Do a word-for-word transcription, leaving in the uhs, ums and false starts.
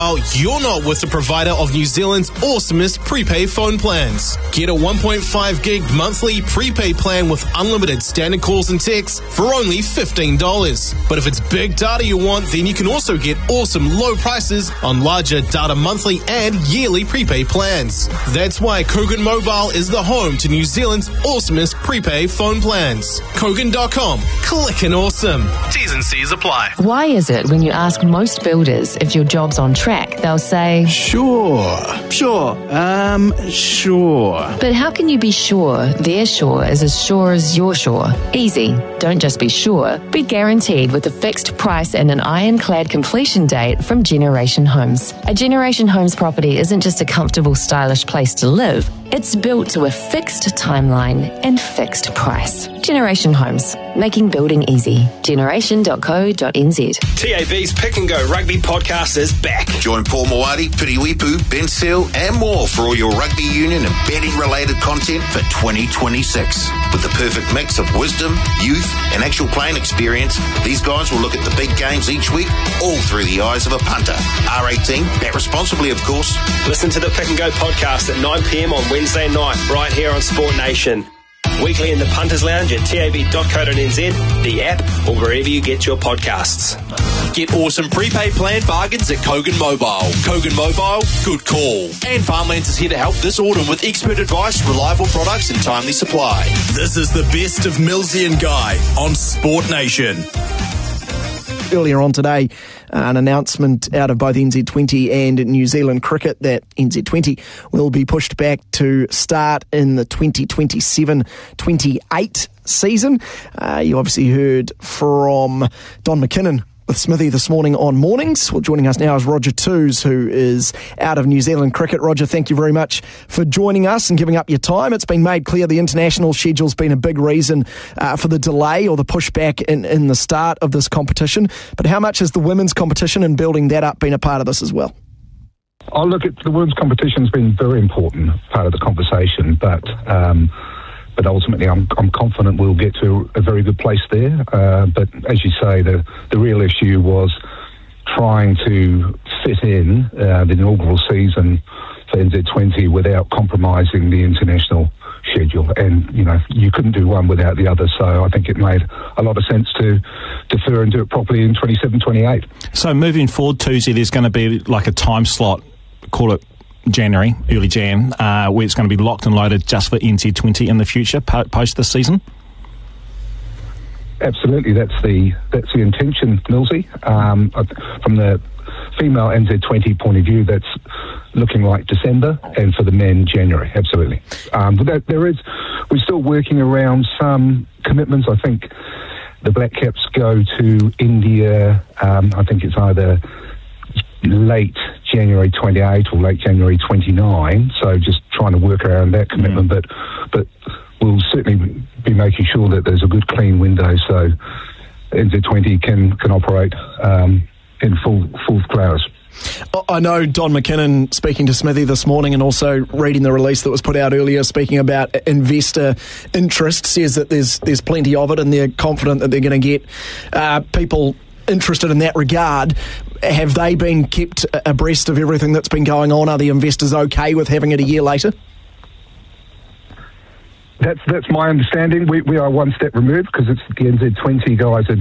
Oh, you're not with the provider of New Zealand's awesomest prepaid phone plans. Get a one point five gig monthly prepaid plan with unlimited standard calls and texts for only fifteen dollars. But if it's big data you want, then you can also get awesome low prices on larger data monthly and yearly prepaid plans. That's why Kogan Mobile is the home to New Zealand's awesomest prepaid phone plans. Kogan dot com. Clickin' awesome. T's and C's apply. Why is it when you ask most builders if your job's on track, they'll say, Sure, sure, um, sure. But how can you be sure their sure is as sure as your sure? Easy. Don't just be sure, be guaranteed with a fixed price and an ironclad completion date from Generation Homes. A Generation Homes property isn't just a comfortable, stylish place to live. It's built to a fixed timeline and fixed price. Generation Homes, making building easy. generation dot co dot n z. T A B's Pick and Go Rugby podcast is back. Join Paul Mawadi, Piriwipu, Ben Seal and more for all your rugby union and betting related content for twenty twenty-six. With the perfect mix of wisdom, youth and actual playing experience, these guys will look at the big games each week, all through the eyes of a punter. R eighteen, bet responsibly of course. Listen to the Pick and Go podcast at nine p.m. on Wednesday night, right here on Sport Nation. Weekly in the Punters Lounge at tab dot co dot n z, the app, or wherever you get your podcasts. Get awesome prepaid plan bargains at Kogan Mobile. Kogan Mobile, good call. And Farmlands is here to help this autumn with expert advice, reliable products and timely supply. This is the best of Millsy and Guy on Sport Nation. Earlier on today, an announcement out of both N Z twenty and New Zealand Cricket that N Z twenty will be pushed back to start in the twenty twenty-seven twenty-eight season. Uh, you obviously heard from Don McKinnon with Smithy this morning on Mornings. Well, joining us now is Roger Toos, who is out of New Zealand Cricket. Roger, thank you very much for joining us and giving up your time. It's been made clear the international schedule's been a big reason uh, for the delay or the pushback in, in the start of this competition. But how much has the women's competition and building that up been a part of this as well? Oh, look, it, the women's competition's been a very important part of the conversation, but um, But ultimately, I'm, I'm confident we'll get to a very good place there. Uh, but as you say, the, the real issue was trying to fit in uh, the inaugural season for N Z twenty without compromising the international schedule. And, you know, you couldn't do one without the other. So I think it made a lot of sense to defer and do it properly in twenty-seven twenty-eight. So moving forward, Tuesday, there's going to be like a time slot, call it January, early Jan, uh, where it's going to be locked and loaded just for N Z twenty in the future, po- post this season? Absolutely, that's the that's the intention, Millsy. Um, from the female N Z twenty point of view, that's looking like December, and for the men, January, absolutely. Um, but that, there is, we're still working around some commitments. I think the Black Caps go to India, um, I think it's either late January twenty-eight or late January twenty-nine, so just trying to work around that commitment, mm. but but we'll certainly be making sure that there's a good clean window so N Z twenty can can operate um, in full full flowers. I know Don McKinnon speaking to Smithy this morning and also reading the release that was put out earlier speaking about investor interest, says that there's there's plenty of it and they're confident that they're going to get uh, people interested in that regard. Have they been kept abreast of everything that's been going on? Are the investors okay with having it a year later? That's that's my understanding. We we are one step removed because it's the N Z twenty guys are